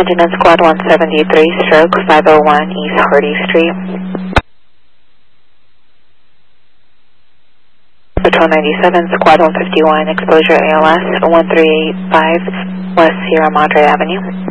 Maintenance Squad 173, stroke 501 East Hardy Street. Patrol 97, Squad 151, exposure ALS 1385 West Sierra Madre Avenue.